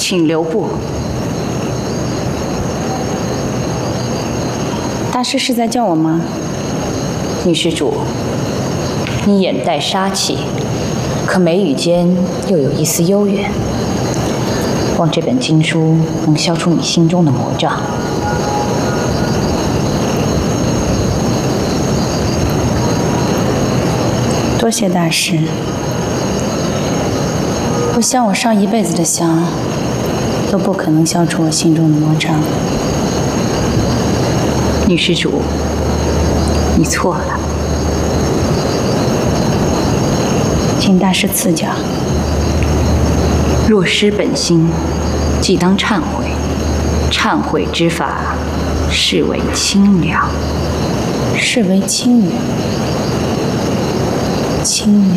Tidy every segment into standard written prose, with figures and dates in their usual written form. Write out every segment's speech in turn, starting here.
请留步。 大师是在叫我吗？ 女施主，你眼带杀气，可眉宇间又有一丝幽怨。望这本经书能消除你心中的魔障。 多谢大师。我想我上一辈子的香，都不可能消除我心中的魔障。 女施主，你错了， 请大师赐教。 若失本心，即当忏悔。忏悔之法，是为清凉。 是为清凉。清凉。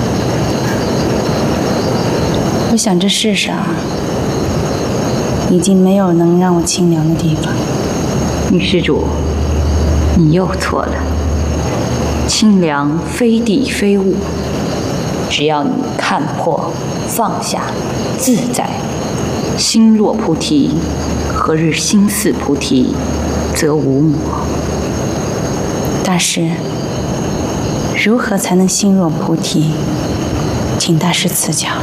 我想这世上已经没有能让我清凉的地方。 女施主，你又错了。清凉非地非物，只要你看破、放下、自在，心若菩提，何日心似菩提，则无魔。 大师，如何才能心若菩提？请大师赐教。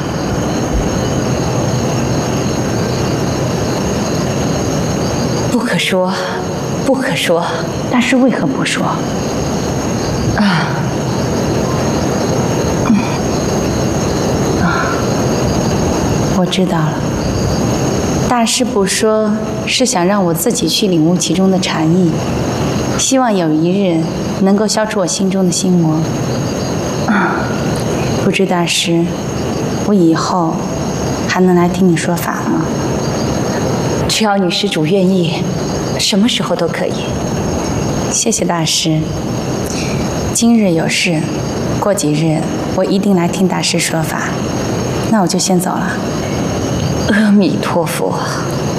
不可说，不可说。 大师为何不说？我知道了。大师不说，是想让我自己去领悟其中的禅意，希望有一日能够消除我心中的心魔。不知大师，我以后还能来听你说法吗？ 只要女施主愿意，什么时候都可以。 谢谢大师。今日有事，过几日我一定来听大师说法。那我就先走了。 阿弥陀佛。